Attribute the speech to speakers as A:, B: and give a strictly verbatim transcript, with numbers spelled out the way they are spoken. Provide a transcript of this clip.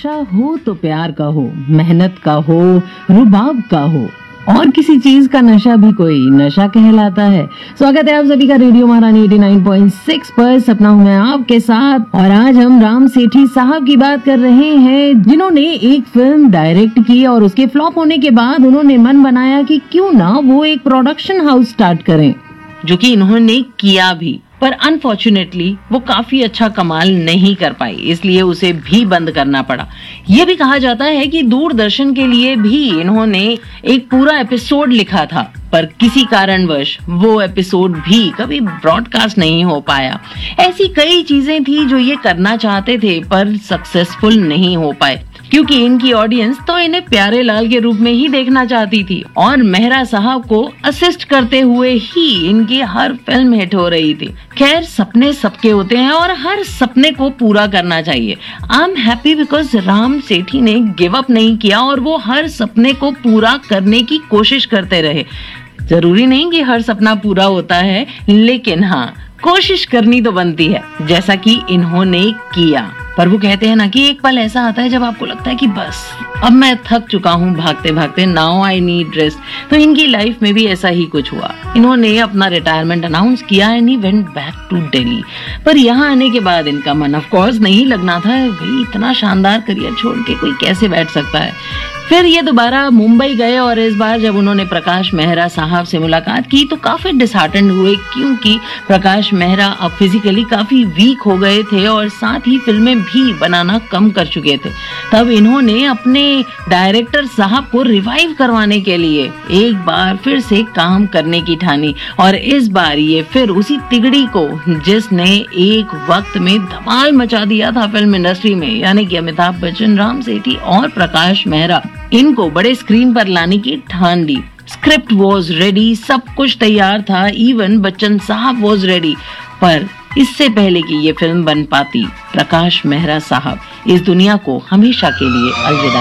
A: नशा हो तो प्यार का हो, मेहनत का हो, रुबाब का हो, और किसी चीज का नशा भी कोई नशा कहलाता है। स्वागत है आप सभी का रेडियो महारानी नवासी पॉइंट सिक्स पर। सपना हूं मैं आपके साथ और आज हम राम सेठी साहब की बात कर रहे हैं, जिन्होंने एक फिल्म डायरेक्ट की और उसके फ्लॉप होने के बाद उन्होंने मन बनाया कि क्यों ना वो एक प्रोडक्शन हाउस स्टार्ट करें, जो कि इन्होंने किया भी, पर अनफॉर्चुनेटली वो काफी अच्छा कमाल नहीं कर पाई, इसलिए उसे भी बंद करना पड़ा। ये भी कहा जाता है कि दूरदर्शन के लिए भी इन्होंने एक पूरा एपिसोड लिखा था, पर किसी कारणवश वो एपिसोड भी कभी ब्रॉडकास्ट नहीं हो पाया। ऐसी कई चीजें थी जो ये करना चाहते थे पर सक्सेसफुल नहीं हो पाए, क्योंकि इनकी ऑडियंस तो इन्हें प्यारे लाल के रूप में ही देखना चाहती थी और मेहरा साहब को असिस्ट करते हुए ही इनकी हर फिल्म हिट हो रही थी। खैर, सपने सबके होते हैं और हर सपने को पूरा करना चाहिए। I am happy because Ram सेठी ने गिव अप नहीं किया और वो हर सपने को पूरा करने की कोशिश करते रहे। जरूरी नहीं कि हर सपना पूरा होता है, लेकिन हाँ, कोशिश करनी तो बनती है, जैसा कि इन्होंने किया। पर वो कहते हैं ना कि एक पल ऐसा आता है जब आपको लगता है कि बस अब मैं थक चुका हूँ भागते भागते, नाउ आई नीड रेस्ट। तो इनकी लाइफ में भी ऐसा ही कुछ हुआ। इन्होंने अपना रिटायरमेंट अनाउंस किया and he went back to Delhi. पर यहाँ आने के बाद इनका मन ऑफ कोर्स नहीं लगना था। भाई, इतना शानदार करियर छोड़ के कोई कैसे बैठ सकता है। फिर ये दोबारा मुंबई गए और इस बार जब उन्होंने प्रकाश मेहरा साहब से मुलाकात की तो काफी डिसहार्टेंड हुए, क्योंकि प्रकाश मेहरा अब फिजिकली काफी वीक हो गए थे और साथ ही फिल्में भी बनाना कम कर चुके थे। तब इन्होंने अपने डायरेक्टर साहब को रिवाइव करवाने के लिए एक बार फिर से काम करने की ठानी और इस बार ये फिर उसी तिगड़ी को, जिसने एक वक्त में धमाल मचा दिया था फिल्म इंडस्ट्री में, यानी कि अमिताभ बच्चन, राम सेठी और प्रकाश मेहरा, इनको बड़े स्क्रीन पर लाने की ठान ली। स्क्रिप्ट वॉज रेडी, सब कुछ तैयार था, इवन बच्चन साहब वॉज रेडी। पर इससे पहले कि ये फिल्म बन पाती, प्रकाश मेहरा साहब इस दुनिया को हमेशा के लिए अलविदा